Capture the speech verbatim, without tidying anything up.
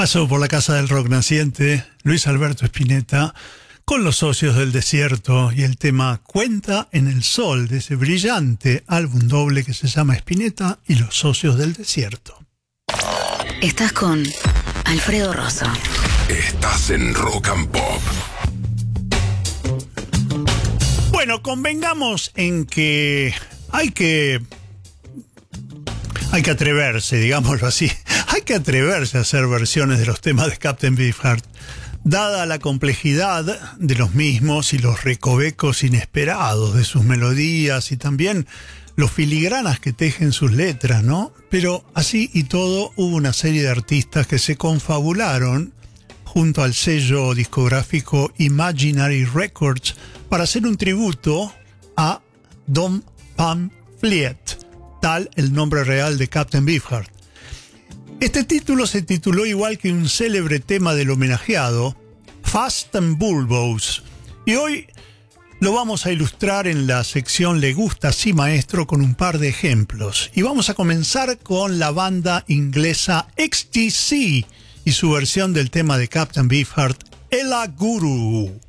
Pasó por la Casa del Rock naciente Luis Alberto Spinetta con Los Socios del Desierto y el tema Cuenta en el Sol de ese brillante álbum doble que se llama Spinetta y Los Socios del Desierto. Estás con Alfredo Rosso. Estás en Rock and Pop. Bueno, convengamos en que hay que hay que atreverse, digámoslo así. Hay que atreverse a hacer versiones de los temas de Captain Beefheart, dada la complejidad de los mismos y los recovecos inesperados de sus melodías y también los filigranas que tejen sus letras, ¿no? Pero así y todo hubo una serie de artistas que se confabularon junto al sello discográfico Imaginary Records para hacer un tributo a Dom Pamphlet, tal el nombre real de Captain Beefheart. Este título se tituló igual que un célebre tema del homenajeado, Fast and Bulbous, y hoy lo vamos a ilustrar en la sección Le Gusta Sí Maestro con un par de ejemplos. Y vamos a comenzar con la banda inglesa X T C y su versión del tema de Captain Beefheart, Ella Guru.